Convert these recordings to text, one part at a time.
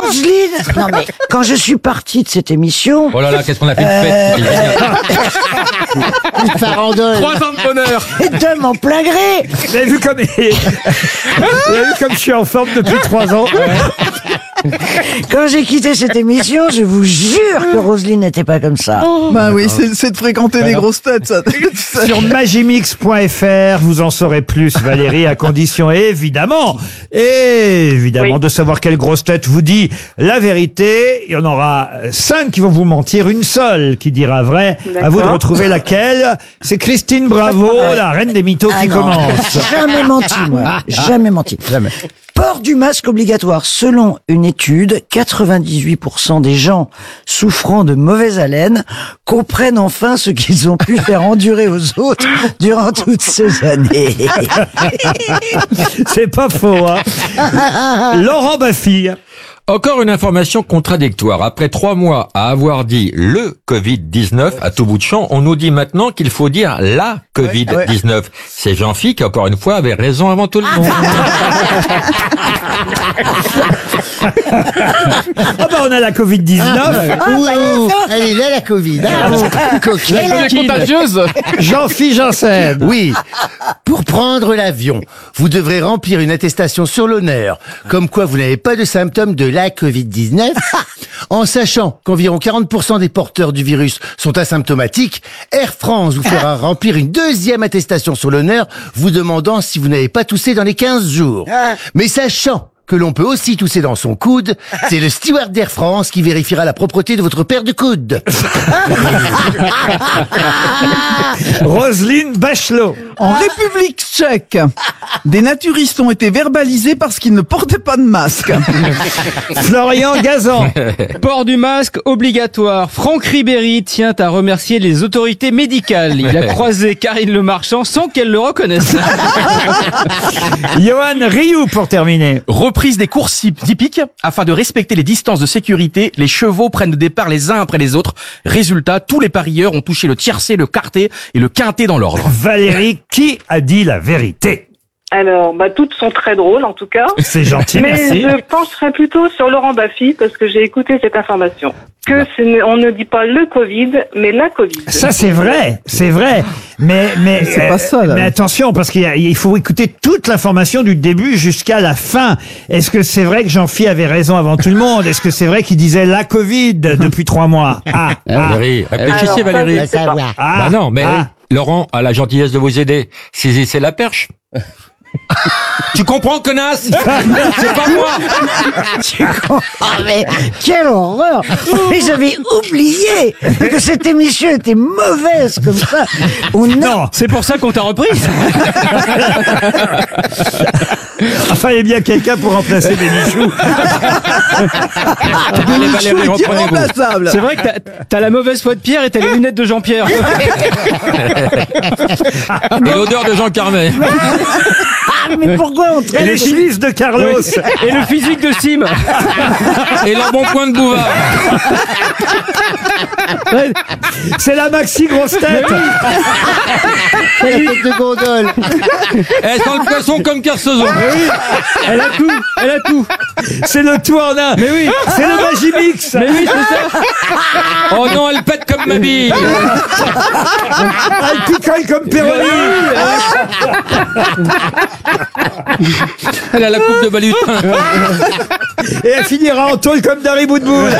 Roselyne, non mais quand je suis parti de cette émission, Oh là là, qu'est-ce qu'on a fait de fête. Une farandole. 3 ans de bonheur. et d'homme en plein gré. Vous avez vu comme je suis en forme depuis 3 ans. Quand j'ai quitté cette émission, je vous jure que Roselyne n'était pas comme ça. Bah oui, c'est de fréquenter les grosses têtes, ça. Sur magimix.fr, vous en saurez plus, Valérie, à condition évidemment de savoir quelle grosse tête vous dit la vérité. Il y en aura 5 qui vont vous mentir, une seule qui dira vrai. D'accord. À vous de retrouver laquelle. C'est Christine Bravo, la reine des mythos qui non. commence. Jamais menti, moi. Jamais menti. Jamais. Port du masque obligatoire. Selon une étude, 98% des gens souffrant de mauvaise haleine comprennent enfin ce qu'ils ont pu faire endurer aux autres durant toutes ces années. C'est pas faux, hein. Laurent Baffy. Encore une information contradictoire. Après 3 mois à avoir dit le Covid-19 à tout bout de champ, on nous dit maintenant qu'il faut dire la Covid-19. C'est Jean-Phi qui, encore une fois, avait raison avant tout le monde. Ah bah on a la Covid-19. Elle est là, la Covid. Elle est contagieuse. Jean-Phi Janssen. Oui. Pour prendre l'avion, vous devrez remplir une attestation sur l'honneur, comme quoi vous n'avez pas de symptômes de la Covid-19. En sachant qu'environ 40% des porteurs du virus sont asymptomatiques, Air France vous fera remplir une deuxième attestation sur l'honneur, vous demandant si vous n'avez pas toussé dans les 15 jours. Mais sachant que l'on peut aussi tousser dans son coude, c'est le steward d'Air France qui vérifiera la propreté de votre paire de coudes. Roselyne Bachelot. En République tchèque, des naturistes ont été verbalisés parce qu'ils ne portaient pas de masque. Florian Gazan. Port du masque obligatoire. Franck Ribéry tient à remercier les autorités médicales. Il a croisé Karine Le Marchand sans qu'elle le reconnaisse. Johan Rioux pour terminer. Reprise des courses hippiques. Afin de respecter les distances de sécurité, les chevaux prennent le départ les uns après les autres. Résultat, tous les parieurs ont touché le tiercé, le quarté et le quinté dans l'ordre. Valérie, qui a dit la vérité? Alors, toutes sont très drôles en tout cas. C'est gentil, Mais merci. je pencherais plutôt sur Laurent Baffy parce que j'ai écouté cette information. On ne dit pas le Covid, mais la Covid. Ça c'est vrai. Mais c'est pas ça, là. Mais attention parce qu'il faut écouter toute l'information du début jusqu'à la fin. Est-ce que c'est vrai que Jean-Phi avait raison avant tout le monde? Est-ce que c'est vrai qu'il disait la Covid depuis 3 mois? Valérie, réfléchissez, Alors, ça, Valérie. je sais pas. Bah non, mais Laurent a la gentillesse de vous aider. Saisissez la perche. Tu comprends, connasse? C'est pas moi. Ah mais quelle horreur. Mais j'avais oublié que cette émission était mauvaise comme ça. Non. C'est pour ça qu'on t'a reprise. Enfin, il y a bien quelqu'un pour remplacer Bénichou. Allez, Valérie, reprenez-vous. Irremplaçable. C'est vrai que t'as la mauvaise foi de Pierre et t'as les lunettes de Jean-Pierre. Et l'odeur de Jean Carmet. Mais pourquoi on Et traite les chevilles de Carlos. Et le physique de Sim. Et l'embonpoint de Bouvard. C'est la maxi grosse tête. La tête de gondole. Elle sent le poisson comme Kersozon. Elle a tout. C'est le tout en un. Mais oui. C'est le Magimix. Mais oui, c'est ça. Oh non, elle pète comme ma bille. Elle picole comme Péroni. Elle a la coupe de balutin. Et elle finira en tôle comme Dari Boudboul.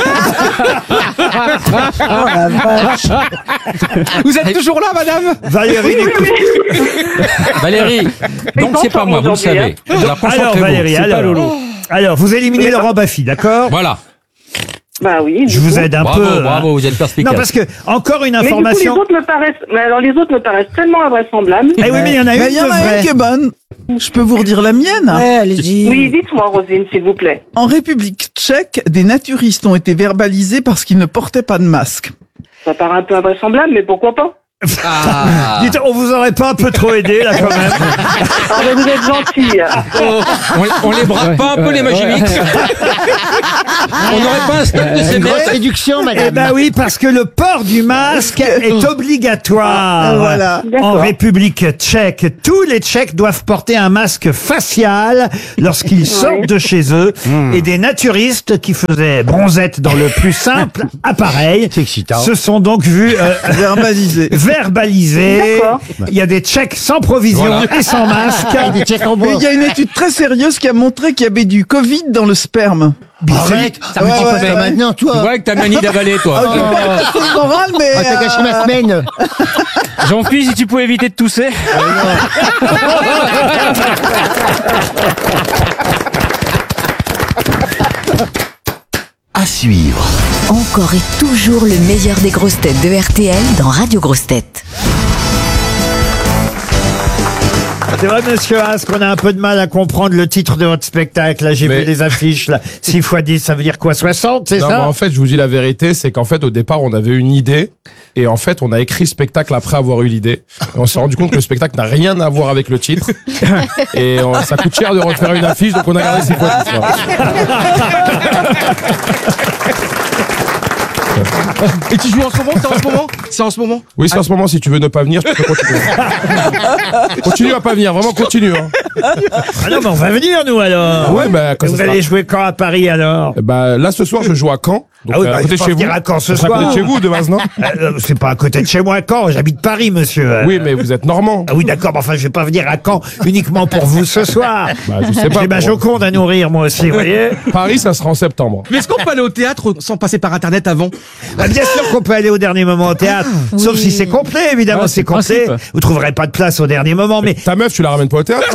Vous êtes toujours là, madame? Valérie, écoute. Valérie, donc c'est pas moi, vous le savez. Alors, Alors concentrez-vous. Valérie, C'est pas Lolo. alors vous éliminez Laurent Baffy, d'accord? Voilà. Bah oui. Je vous aide un peu. Bravo, vous êtes perspicace. Non, parce que encore une Mais du coup, information. les autres me paraissent tellement invraisemblables. Eh oui, mais il y en a Mais une il y en de a une vraie. qui est bonne. Je peux vous redire la mienne. Ouais, allez-y. Oui, dites-moi, Roselyne, s'il vous plaît. En République tchèque, des naturistes ont été verbalisés parce qu'ils ne portaient pas de masque. Ça paraît un peu invraisemblable, mais pourquoi pas? Dites, on vous aurait pas un peu trop aidé là quand même. Ah, mais vous êtes gentil. On les braque pas un peu, les Magimix? On n'aurait pas un stock de ces Une grosse masques. réduction, Eh madame. ben oui, parce que le port du masque est obligatoire. Voilà. En D'accord. République tchèque, tous les Tchèques doivent porter un masque facial lorsqu'ils sortent de chez eux. Et des naturistes qui faisaient bronzette dans le plus simple appareil C'est excitant. se sont donc vus verbalisés. D'accord. Il y a des Tchèques sans provision et sans masque. Des Tchèques en Et bois. il y a une étude très sérieuse qui a montré qu'il y avait du Covid dans le sperme. Arrête, ça me dit pas ça maintenant, Tu toi. vois que t'as manie d'avaler, toi. C'est le moral, mais... Ah, t'as gâché ma semaine. Jean-Philippe, si tu pouvais éviter de tousser. À suivre. Encore et toujours le meilleur des grosses têtes de RTL dans Radio Grosses Têtes. C'est vrai, monsieur Haas, qu'on a un peu de mal à comprendre le titre de votre spectacle. Là, j'ai Mais- vu les affiches, là. 6 x 10, ça veut dire quoi? 60, c'est Non, mais ça? en fait, je vous dis la vérité, c'est qu'en fait, au départ, on avait une idée, et en fait, on a écrit le spectacle après avoir eu l'idée. Et on s'est rendu compte que le spectacle n'a rien à voir avec le titre. Et ça coûte cher de refaire une affiche, donc on a gardé 6 fois 10. voilà. Et tu joues en ce moment? C'est en ce moment? Oui, c'est en ce moment, si tu veux ne pas venir, tu peux continuer. Continue à pas venir, vraiment continue. Hein. Ah non, mais on va venir, nous, alors. Ouais, bah, quand Vous ça allez sera- jouer quand à Paris, alors? Bah, là, ce soir, je joue à Caen. Donc, Ah oui, bah, à il côté faut de chez pas vous. venir à Caen ce Ça sera à soir. côté de chez vous, de base, non? C'est pas à côté de chez moi, Caen. J'habite Paris, monsieur. Oui, mais vous êtes normand. Ah oui, d'accord, mais enfin, je vais pas venir à Caen uniquement pour vous ce soir. Bah, je sais pas. J'ai ma Joconde à nourrir, moi aussi, vous voyez. Paris, ça sera en septembre. Mais est-ce qu'on peut aller au théâtre sans passer par Internet avant? Bah, bien sûr qu'on peut aller au dernier moment au théâtre, sauf si c'est complet, évidemment, Ah, c'est c'est le complet. principe. Vous trouverez pas de place au dernier moment, mais... Ta meuf, tu la ramènes pas au théâtre?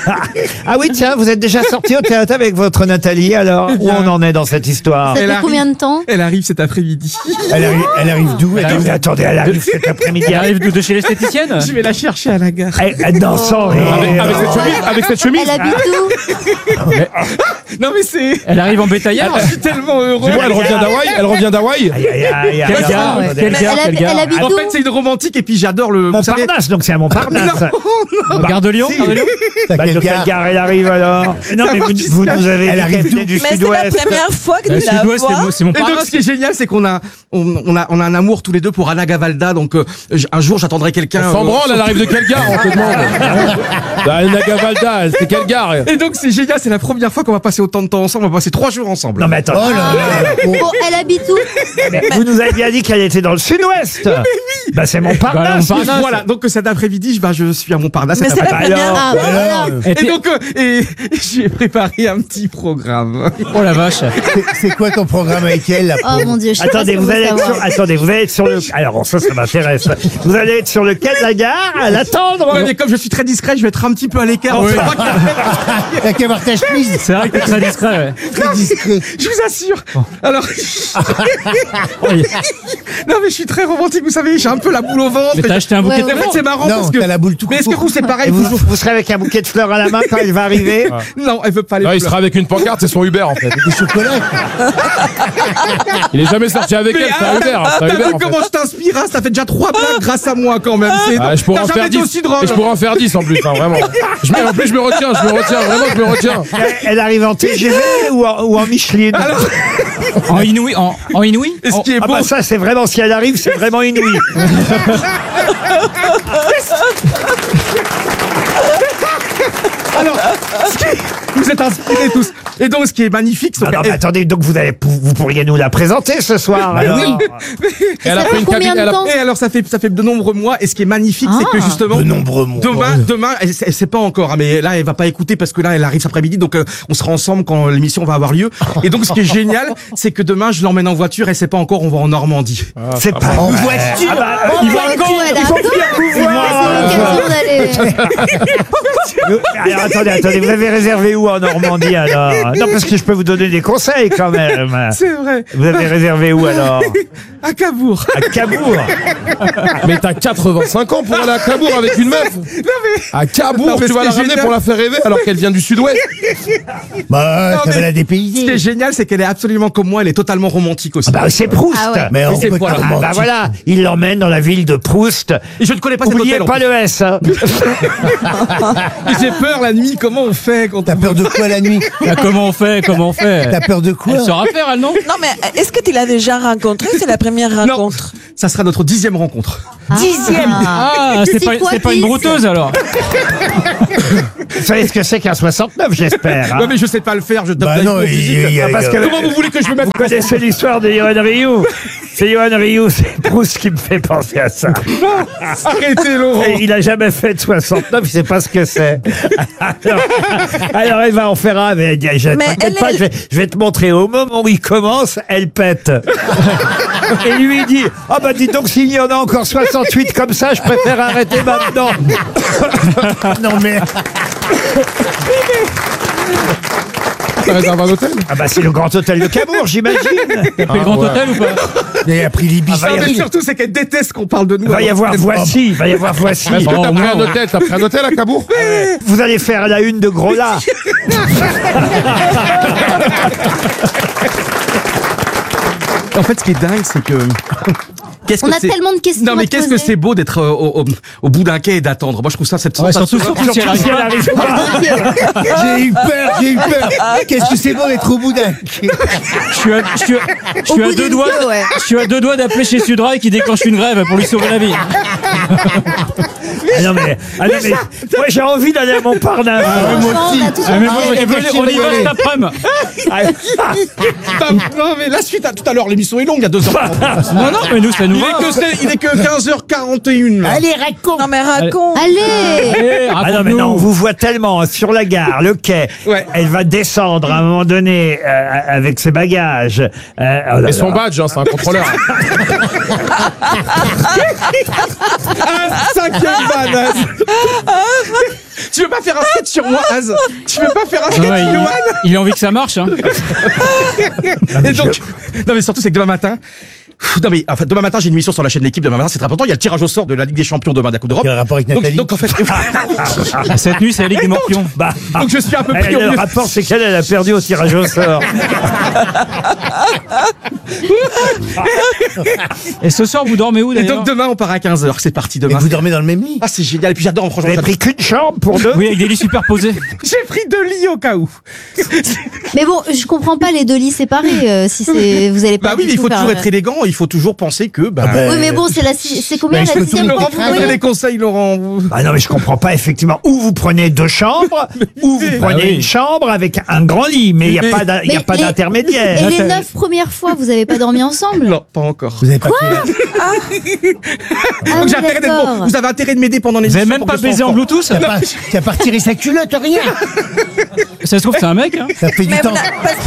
Ah oui, tiens, vous êtes déjà sorti au théâtre avec votre Nathalie, alors? Où on en est dans cette histoire? Ça Elle fait arrive. combien de temps? Elle arrive cet après-midi. Elle arrive d'où? Mais attendez, elle arrive cet après-midi. Il arrive de chez l'esthéticienne. Je vais la chercher à la gare. Elle danse sans rire. Avec cette chemise? Elle habite où? Non mais c'est... Elle arrive en bétaillère. Je suis tellement heureux. Dis-moi, elle revient d'Hawaï? Elle revient d'Hawaï? Aïe, aïe, aïe, aïe, Quel aïe, gars, aïe, quel aïe. gars, quel Elle gars. habite En où? fait, c'est une romantique et puis j'adore le... vous savez- Montparnasse, donc c'est à Montparnasse. Gare de Lyon. Gare de Lyon. T'as Bah, quel de quelle gars? gare elle arrive alors? Non, mais vous nous avez Elle dit arrive qu'elle venait du sud-ouest. fois que Le sud-ouest, c'est mon Et donc, parrain. ce qui est génial, c'est qu'on a un amour tous les deux pour Anna Gavalda. Donc, un jour, j'attendrai quelqu'un. Sans branle, elle arrive de quelle gare, on te demande? Anna Gavalda, c'est quelle gare? Et donc, c'est génial. C'est la première fois qu'on va passer autant de temps ensemble. On va passer 3 jours ensemble. Non, mais attends. Oh là là. Bon, elle habite où? Vous nous avez bien dit qu'elle était dans le sud-ouest. Bah, c'est Montparnasse. Bah, Montparnasse. Voilà. Donc, cet après-midi, je suis à Montparnasse. Mais c'est la première. Ah, bah voilà. Et donc, j'ai préparé un petit programme. Oh la vache. C'est quoi ton programme avec elle, là? Oh mon dieu, je sais pas Attendez, si on vous veut allez être savoir. sur, attendez, vous allez être sur le, alors ça m'intéresse. Vous allez être sur le quai de la gare à l'attendre. Ouais, mais comme je suis très discret, je vais être un petit peu à l'écart. On saura qu'il y a- T'as qu'à voir ta chemise. C'est vrai que t'es très discret. Ouais. Très discret. Je vous assure. Alors, non mais je suis très romantique, vous savez, j'ai un peu la boule au ventre. Mais t'as acheté un bouquet Ouais, de En fait, fleurs. c'est marrant Non, parce que. t'as la boule tout Mais est-ce que court. vous c'est Et pareil vous serez avec un bouquet de fleurs à la main quand elle va arriver. Non, elle veut pas les Non, il fleurs. sera avec une pancarte, c'est son Uber, en fait. Des chocolats. Il est jamais sorti avec elle, c'est un Uber. C'est un T'as Uber, vu en fait. comment je t'inspire, hein? Ça fait déjà 3 blagues grâce à moi quand même. Ah, je pourrais T'as en jamais faire été 10. aussi drôle. Et je pourrais en faire 10 en plus, hein, vraiment. En plus, je me retiens, vraiment, je me retiens. Elle arrive en TGV ou en Micheline. En inouï. En inouï. Et ce qui est Ah beau, bah ça, c'est vraiment, si elle arrive, c'est vraiment inouï. alors, vous êtes inspirés tous. Et donc, ce qui est magnifique, c'est Ah non, mais attendez, donc vous pourriez nous la présenter ce soir. alors. Elle a Ça pris fait une combien cabine, de elle a- temps? Et alors, ça fait de nombreux mois. Et ce qui est magnifique, c'est que justement, De nombreux mots. demain, elle sait pas encore, hein, mais là, elle va pas écouter parce que là, elle arrive cet après-midi, donc on sera ensemble quand l'émission va avoir lieu. Et donc, ce qui est génial, c'est que demain, je l'emmène en voiture. Elle sait pas encore, on va en Normandie. C'est pas En vrai. voiture. Ah bah, En voiture, elle adore. C'est l'occasion d'aller. alors attendez, vous avez réservé où en Normandie alors? Non, parce que je peux vous donner des conseils quand même. C'est vrai. Vous avez réservé où alors? À Cabourg. À Cabourg. Mais t'as 85 ans pour aller à Cabourg avec une meuf. À Cabourg, Non, mais tu vas ce la qui est ramener génial- pour la faire rêver alors qu'elle vient du sud-ouest. Bah, Non, ça va mais la Ce qui est dépayser. génial, c'est qu'elle est absolument comme moi, elle est totalement romantique aussi. Ah bah c'est Proust. Ah ouais. Mais on c'est peut voilà. pas Ah bah mentir. voilà, il l'emmène dans la ville de Proust. Et je ne connais pas cet Oubliez hôtel. en pas plus. le S. Hein. J'ai peur la nuit, comment on fait quand T'as peur de quoi la nuit? Comment on fait T'as peur de quoi? Elle saura faire, elle, non? Non, mais est-ce que tu l'as déjà rencontré? C'est la première rencontre. Ça sera notre 10e rencontre. 10e. Ah, c'est pas une brouteuse, alors. Vous savez ce que c'est qu'un 69, j'espère. Hein. Non, mais je sais pas le faire, je tape Bah non, parce que Comment vous voulez que je me mette? vous connaissez l'histoire de Yoann Rioux. C'est Yoann Rioux, c'est Proust qui me fait penser à ça. Arrêtez, Laurent. Et il a jamais fait de 69, il sait pas ce que c'est. Alors elle va en faire un, mais elle dit, t'inquiète pas, je vais te montrer. Au moment où il commence, elle pète. Et lui il dit, ah bah dis donc s'il y en a encore 68 comme ça, je préfère arrêter maintenant. Non mais... T'as réservé un hôtel? Ah bah c'est le Grand Hôtel de Cabourg, j'imagine. T'as pris le Grand Hôtel ou pas? Il a pris l'Ibis. Mais surtout, c'est qu'elle déteste qu'on parle de nous. Il va y avoir Voici, il va y avoir Voici. Est-ce que t'as pris un hôtel? T'as pris un hôtel à Cabourg? Vous allez faire la une de Gros-Là. En fait, ce qui est dingue, c'est que... On a tellement de questions. Non, mais à te qu'est-ce que poser. c'est beau d'être au bout d'un quai et d'attendre. Moi, je trouve ça cette sensation. Surtout si elle arrive pas. J'ai eu peur. Qu'est-ce que c'est bon d'être au bout d'un... Je suis à deux doigts. Je suis à 2 doigts d'appeler chez Sudrail qui déclenche une grève pour lui sauver la vie. Ah non mais moi j'ai envie d'aller à Montparnasse. On a tous On y va cet après-midi. Non, mais la suite, tout à l'heure, l'émission est longue, il y a 2 ans. Non, mais nous, ça nous va. Il est que 15h41, là. Allez, raconte. Non, mais raconte. Allez. Ah non mais non, on vous voit tellement sur la gare, le quai. Ouais. Elle va descendre à un moment donné avec ses bagages. Et son badge, hein, c'est un contrôleur. Un 5e ban, Az. Tu veux pas faire un sketch sur moi, Az? Tu veux pas faire un sketch sur Yoann? Il a envie que ça marche, hein. Et donc, non mais surtout c'est que demain matin, non mais en fait, demain matin j'ai une émission sur la chaîne L'équipe. Demain matin c'est très important. Il y a le tirage au sort de la Ligue des Champions demain de la Coupe d'Europe. Quel rapport avec Nathalie? Donc en fait, Cette nuit, c'est la Ligue des Morpions. donc je suis un peu pris au Le mieux. rapport c'est qu'elle a perdu au tirage au sort. Et ce soir, vous dormez où, Et d'ailleurs? donc demain on part à 15h. C'est parti Et demain. vous dormez dans le même lit? Ah c'est génial. Et puis j'adore Vous franchement. avez pris qu'une chambre pour deux? Oui, avec des lits superposés. J'ai pris 2 lits au cas où. Mais bon, je comprends pas les 2 lits séparés. Si c'est, vous allez pas. Bah oui, du mais il tout faut faire- toujours être élégant. Il faut toujours penser que. Oui, mais bon, c'est combien la 6e Laurent, vous donnez fois? des conseils, Laurent. Ah non mais je comprends pas effectivement. Ou vous prenez 2 chambres, ou vous prenez une chambre avec un grand lit, mais il y a pas Mais les- d'intermédiaire. Et les 9 premières fois, vous avez pas dormi ensemble? Non, pas encore. Vous avez pas fait... Ah Donc oui, j'ai intérêt d'être d'accord. bon. Vous avez intérêt de m'aider pendant les. Vous avez même pas baisé en Bluetooth? T'as pas retiré sa culotte, rien. Ça se trouve, c'est un mec, hein. Ça fait du Mais temps.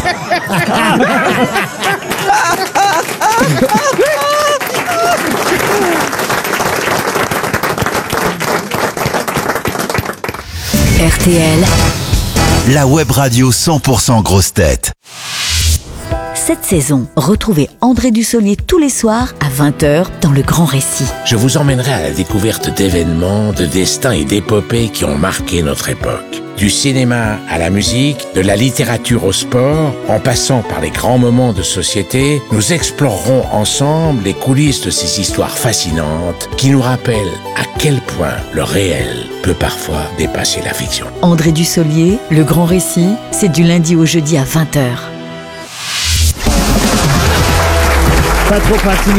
RTL, La web radio 100% grosse tête. cette saison, retrouvez André Dussolier tous les soirs à 20h dans Le Grand Récit. Je vous emmènerai à la découverte d'événements, de destins et d'épopées qui ont marqué notre époque. Du cinéma à la musique, de la littérature au sport, en passant par les grands moments de société, nous explorerons ensemble les coulisses de ces histoires fascinantes qui nous rappellent à quel point le réel peut parfois dépasser la fiction. André Dussolier, Le Grand Récit, c'est du lundi au jeudi à 20h. Pas trop intimidant.